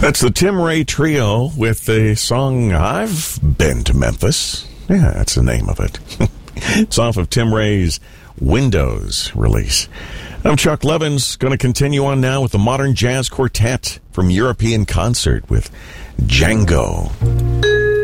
That's the Tim Ray Trio with the song I've Been to Memphis. Yeah, that's the name of it. It's off of Tim Ray's Windows release. I'm Chuck Levins, going to continue on now with the Modern Jazz Quartet from European Concert with Django.